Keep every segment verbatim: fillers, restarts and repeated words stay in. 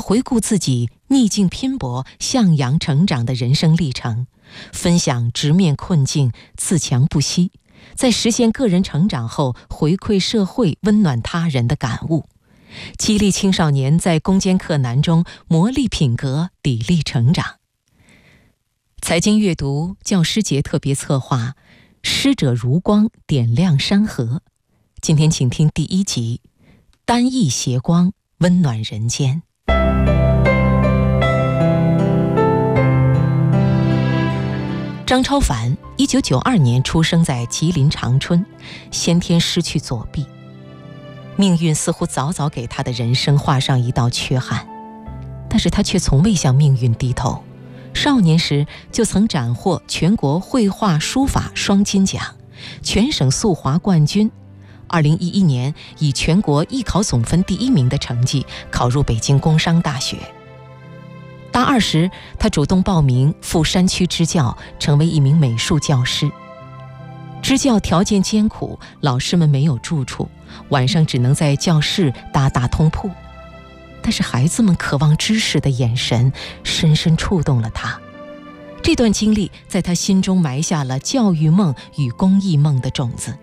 回顾自己逆境拼搏、向阳成长的人生历程，分享直面困境、自强不息，在实现个人成长后回馈社会、温暖他人的感悟，激励青少年在攻坚克难中磨砺品格、砥砺成长。财经阅读教师节特别策划，师者如光，点亮山河。今天请听第一集，单翼斜光，温暖人间。张超凡一九九二年出生在吉林长春，先天失去左臂，命运似乎早早给他的人生画上一道缺憾，但是他却从未向命运低头。少年时就曾斩获全国绘画书法双金奖，全省速滑冠军。二零一一年以全国艺考总分第一名的成绩考入北京工商大学。大二时，他主动报名赴山区支教，成为一名美术教师。支教条件艰苦，老师们没有住处，晚上只能在教室搭大通铺。但是孩子们渴望知识的眼神深深触动了他。这段经历在他心中埋下了教育梦与公益梦的种子。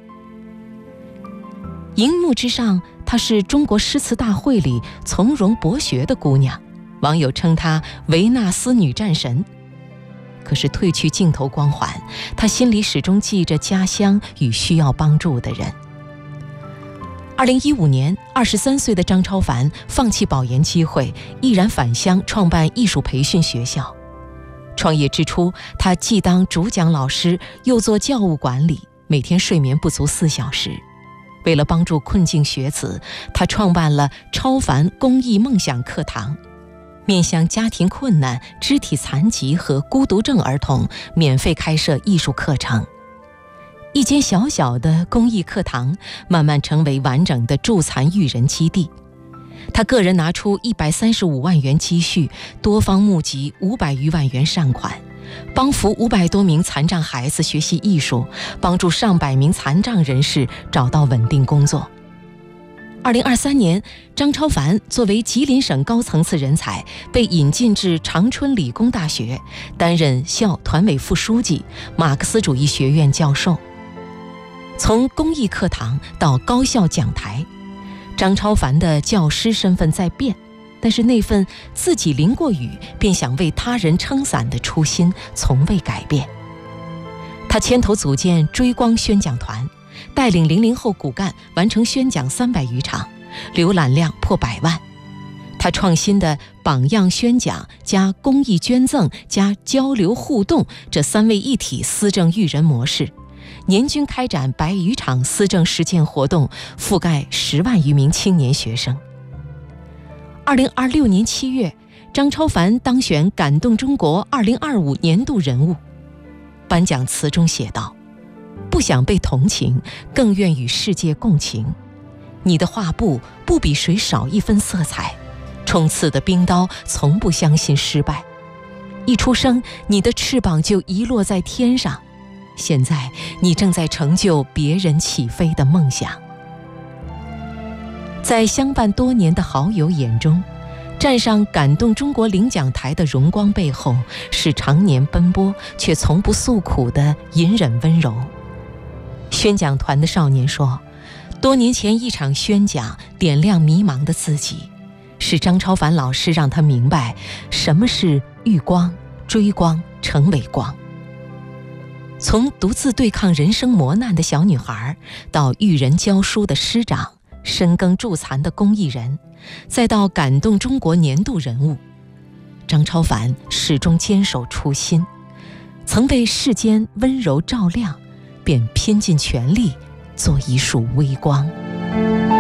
荧幕之上，她是中国诗词大会里从容博学的姑娘，网友称她维纳斯女战神。可是褪去镜头光环，她心里始终记着家乡与需要帮助的人。二零一五年，二十三岁的张超凡放弃保研机会，毅然返乡创办艺术培训学校。创业之初，他既当主讲老师，又做教务管理，每天睡眠不足四小时。为了帮助困境学子，他创办了超凡公益梦想课堂，面向家庭困难、肢体残疾和孤独症儿童免费开设艺术课程。一间小小的公益课堂慢慢成为完整的助残育人基地。他个人拿出一百三十五万元积蓄，多方募集五百余万元善款，帮扶五百多名残障孩子学习艺术，帮助上百名残障人士找到稳定工作。二零二三年，张超凡作为吉林省高层次人才，被引进至长春理工大学，担任校团委副书记、马克思主义学院教授。从公益课堂到高校讲台，张超凡的教师身份在变，但是那份自己淋过雨便想为他人撑伞的初心从未改变。他牵头组建追光宣讲团，带领零零后骨干完成宣讲三百余场，浏览量破百万。他创新的榜样宣讲加公益捐赠加交流互动这三位一体思政育人模式，年均开展百余场思政实践活动，覆盖十万余名青年学生。二零二六年七月，张超凡当选感动中国二零二五年度人物。颁奖词中写道：不想被同情，更愿与世界共情。你的画布不比谁少一分色彩，冲刺的冰刀从不相信失败。一出生，你的翅膀就遗落在天上，现在你正在成就别人起飞的梦想。在相伴多年的好友眼中，站上感动中国领奖台的荣光背后，是常年奔波却从不诉苦的隐忍温柔。宣讲团的少年说，多年前一场宣讲点亮迷茫的自己，是张超凡老师让他明白什么是遇光、追光、成为光。从独自对抗人生磨难的小女孩，到育人教书的师长，深耕助残的公益人，再到感动中国年度人物，张超凡始终坚守初心，曾被世间温柔照亮，便拼尽全力做一束微光。